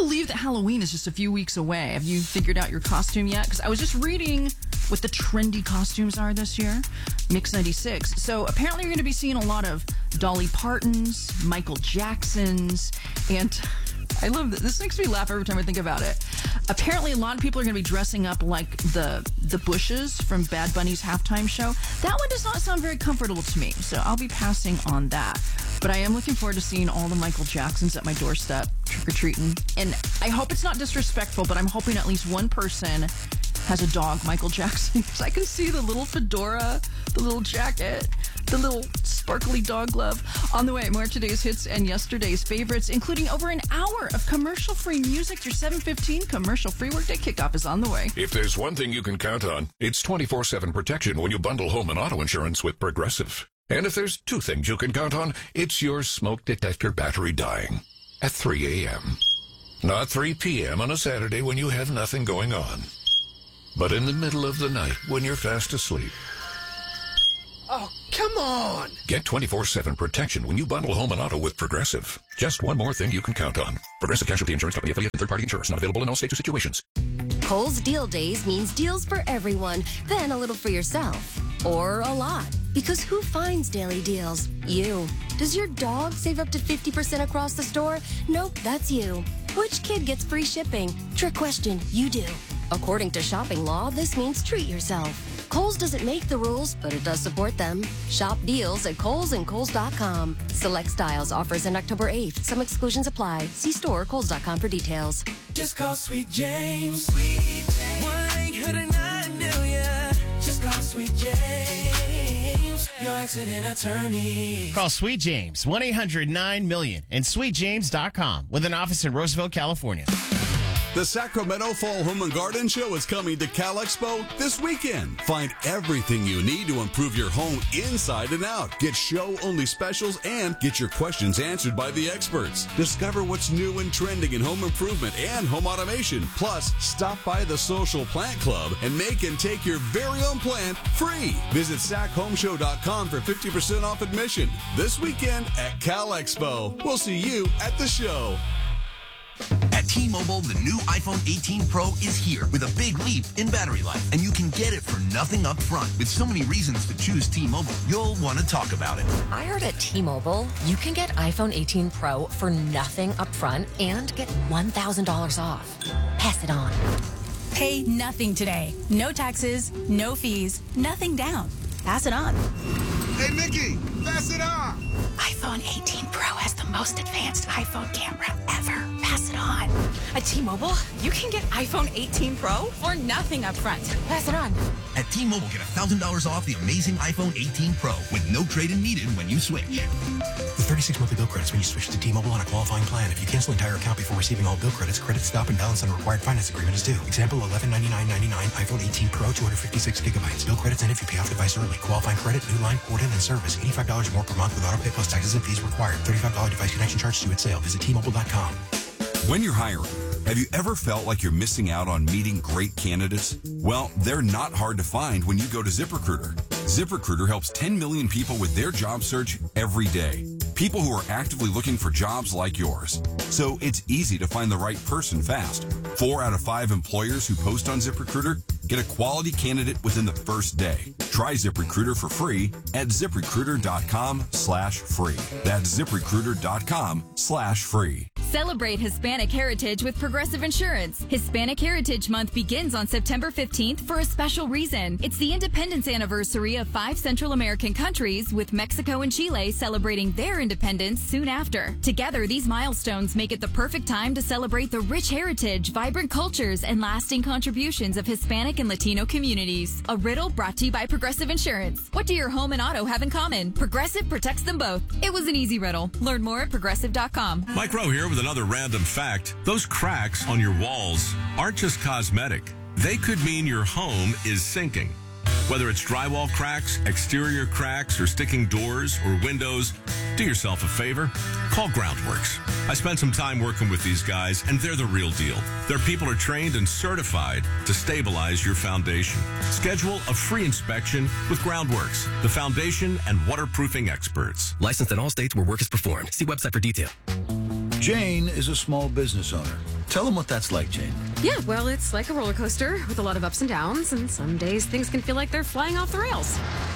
believe that Halloween is just a few weeks away. Have you figured out your costume yet? Because I was just reading what the trendy costumes are this year. Mix 96. So apparently you're going to be seeing a lot of Dolly Partons, Michael Jacksons, and I love this. This makes me laugh every time I think about it. Apparently a lot of people are going to be dressing up like the Bushes from Bad Bunny's halftime show. That one does not sound very comfortable to me, so I'll be passing on that. But I am looking forward to seeing all the Michael Jacksons at my doorstep, trick-or-treating. And I hope it's not disrespectful, but I'm hoping at least one person has a dog, Michael Jackson, because I can see the little fedora, the little jacket, the little sparkly dog glove. On the way, more of today's hits and yesterday's favorites, including over an hour of commercial-free music. Your 7:15 commercial-free workday kickoff is on the way. If there's one thing you can count on, it's 24/7 protection when you bundle home and auto insurance with Progressive. And if there's two things you can count on, it's your smoke detector battery dying at 3 a.m. Not 3 p.m. on a Saturday when you have nothing going on, but in the middle of the night when you're fast asleep. Oh, come on! Get 24/7 protection when you bundle home and auto with Progressive. Just one more thing you can count on. Progressive Casualty Insurance Company affiliate and third-party insurers. Not available in all states or situations. Kohl's Deal Days means deals for everyone, then a little for yourself. Or a lot. Because who finds daily deals? You. Does your dog save up to 50% across the store? Nope, that's you. Which kid gets free shipping? Trick question, you do. According to shopping law, this means treat yourself. Kohl's doesn't make the rules, but it does support them. Shop deals at Kohl's and Kohl's.com. Select styles offers in October 8th. Some exclusions apply. See store or Kohl's.com for details. Just call Sweet James. Sweet James. 1-800-9-million. Just call Sweet James. Your accident attorney. Call Sweet James, 1-800-9-million, and sweetjames.com with an office in Roosevelt, California. The Sacramento Fall Home and Garden Show is coming to Cal Expo this weekend. Find everything you need to improve your home inside and out. Get show-only specials and get your questions answered by the experts. Discover what's new and trending in home improvement and home automation. Plus, stop by the Social Plant Club and make and take your very own plant free. Visit SacHomeshow.com for 50% off admission this weekend at Cal Expo. We'll see you at the show. At T-Mobile, the new iPhone 18 Pro is here with a big leap in battery life, and you can get it for nothing up front. With so many reasons to choose T-Mobile, you'll want to talk about it. I heard at T-Mobile, you can get iPhone 18 Pro for nothing up front and get $1,000 off. Pass it on. Pay nothing today. No taxes, no fees, nothing down. Pass it on. Hey, Mickey, pass it on. iPhone 18 Pro has the most advanced iPhone camera ever. Pass it on. At T-Mobile, you can get iPhone 18 Pro for nothing up front. Pass it on. At T-Mobile, get $1,000 off the amazing iPhone 18 Pro with no trade-in needed when you switch. With 36 monthly bill credits when you switch to T-Mobile on a qualifying plan. If you cancel entire account before receiving all bill credits, credit stop and balance on a required finance agreement is due. Example, $1199.99 iPhone 18 Pro, 256 gigabytes. Bill credits end if you pay off device early. Qualifying credit, new line, port in, and service. $85 or more per month with auto pay plus taxes and fees required. $35 device connection charge due at sale. Visit T-Mobile.com. When you're hiring, have you ever felt like you're missing out on meeting great candidates? Well, they're not hard to find when you go to ZipRecruiter. ZipRecruiter helps 10 million people with their job search every day. People who are actively looking for jobs like yours. So it's easy to find the right person fast. 4 out of 5 employers who post on ZipRecruiter get a quality candidate within the first day. Try ZipRecruiter for free at ZipRecruiter.com/free. That's ZipRecruiter.com/free. Celebrate Hispanic Heritage with Progressive Insurance. Hispanic Heritage Month begins on September 15th for a special reason. It's the independence anniversary of 5 Central American countries, with Mexico and Chile celebrating their independence soon after. Together, these milestones make it the perfect time to celebrate the rich heritage, vibrant cultures, and lasting contributions of Hispanic and Latino communities. A riddle brought to you by Progressive Insurance. What do your home and auto have in common? Progressive protects them both. It was an easy riddle. Learn more at Progressive.com. Mike Rowe here with another random fact. Those cracks on your walls aren't just cosmetic. They could mean your home is sinking. Whether it's drywall cracks, exterior cracks, or sticking doors or windows, do yourself a favor. Call Groundworks. I spent some time working with these guys, and they're the real deal. Their people are trained and certified to stabilize your foundation. Schedule a free inspection with Groundworks, the foundation and waterproofing experts. Licensed in all states where work is performed. See website for detail. Jane is a small business owner. Tell them what that's like, Jane. Yeah, well, it's like a roller coaster with a lot of ups and downs, and some days things can feel like they're flying off the rails.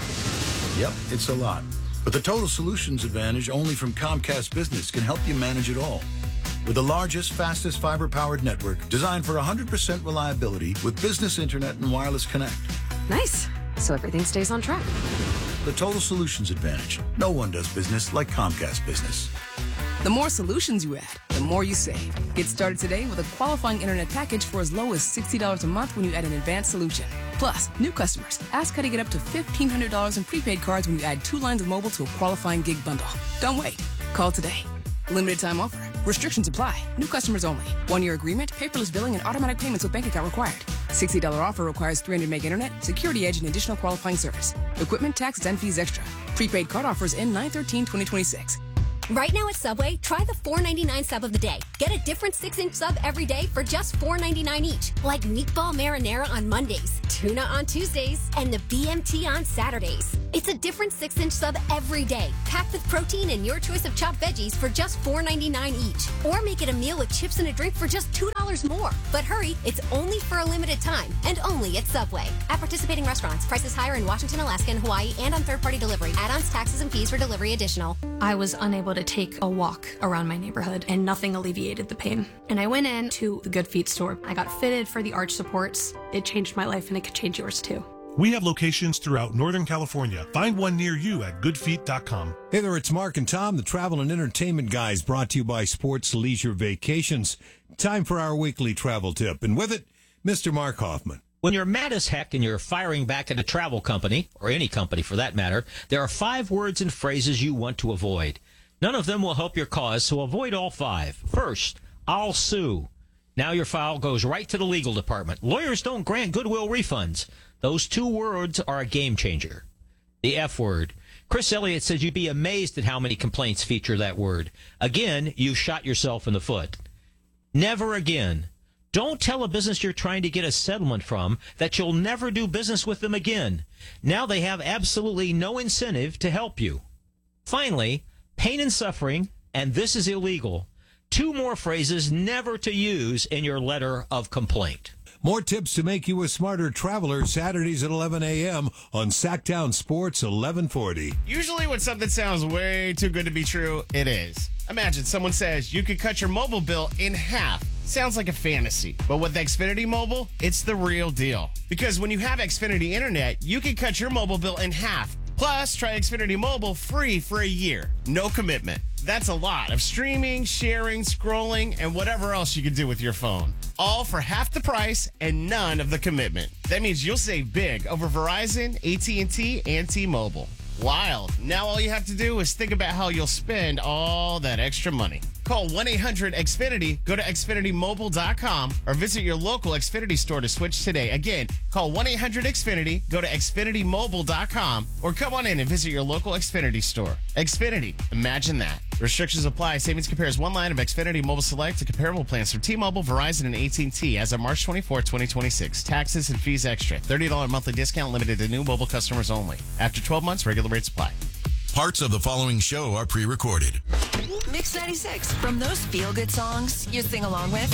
Yep, it's a lot. But the Total Solutions Advantage only from Comcast Business can help you manage it all. With the largest, fastest fiber-powered network designed for 100% reliability with business internet and wireless connect. Nice. So everything stays on track. The Total Solutions Advantage. No one does business like Comcast Business. The more solutions you add, the more you save. Get started today with a qualifying internet package for as low as $60 a month when you add an advanced solution. Plus, new customers, ask how to get up to $1,500 in prepaid cards when you add 2 lines of mobile to a qualifying gig bundle. Don't wait. Call today. Limited time offer. Restrictions apply. New customers only. 1-year agreement, paperless billing, and automatic payments with bank account required. $60 offer requires 300 meg internet, security edge, and additional qualifying service. Equipment, taxes, and fees extra. Prepaid card offers end 9/13/2026. Right now at Subway, try the $4.99 sub of the day. Get a different 6-inch sub every day for just $4.99 each. Like meatball marinara on Mondays, tuna on Tuesdays, and the BMT on Saturdays. It's a different 6-inch sub every day, packed with protein and your choice of chopped veggies for just $4.99 each. Or make it a meal with chips and a drink for just $2 more. But hurry, it's only for a limited time, and only at Subway. At participating restaurants, prices higher in Washington, Alaska, and Hawaii, and on third-party delivery. Add-ons, taxes, and fees for delivery additional. I was unable to take a walk around my neighborhood, and nothing alleviated the pain. And I went in to the Good Feet store. I got fitted for the arch supports. It changed my life, and it could change yours too. We have locations throughout Northern California. Find one near you at goodfeet.com. Hey there, it's Mark and Tom, the travel and entertainment guys, brought to you by Sports Leisure Vacations. Time for our weekly travel tip, and with it, Mr. Mark Hoffman. When you're mad as heck and you're firing back at a travel company, or any company for that matter, there are 5 words and phrases you want to avoid. None of them will help your cause, so avoid all 5. First, I'll sue. Now your file goes right to the legal department. Lawyers don't grant goodwill refunds. Those 2 words are a game changer. The F word. Chris Elliott says you'd be amazed at how many complaints feature that word. Again, you shot yourself in the foot. Never again. Don't tell a business you're trying to get a settlement from that you'll never do business with them again. Now they have absolutely no incentive to help you. Finally, pain and suffering, and this is illegal. 2 more phrases never to use in your letter of complaint. More tips to make you a smarter traveler, Saturdays at 11 a.m. on Sacktown Sports 1140. Usually when something sounds way too good to be true, it is. Imagine someone says you could cut your mobile bill in half. Sounds like a fantasy, but with Xfinity Mobile, it's the real deal. Because when you have Xfinity Internet, you can cut your mobile bill in half. Plus, try Xfinity Mobile free for a year. No commitment. That's a lot of streaming, sharing, scrolling, and whatever else you can do with your phone. All for half the price and none of the commitment. That means you'll save big over Verizon, AT&T, and T-Mobile. Wild. Now all you have to do is think about how you'll spend all that extra money. Call 1-800-XFINITY, go to XfinityMobile.com, or visit your local Xfinity store to switch today. Again, call 1-800-XFINITY, go to XfinityMobile.com, or come on in and visit your local Xfinity store. Xfinity. Imagine that. Restrictions apply. Savings compares one line of Xfinity Mobile Select to comparable plans from T-Mobile, Verizon, and AT&T as of March 24, 2026. Taxes and fees extra. $30 monthly discount limited to new mobile customers only. After 12 months, regular rates apply. Parts of the following show are pre-recorded. Mix 96, from those feel-good songs you sing along with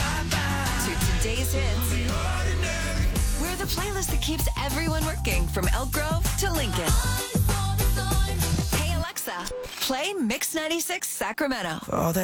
to today's hits. We're the playlist that keeps everyone working from Elk Grove to Lincoln. Hey Alexa, play Mix 96 Sacramento. All that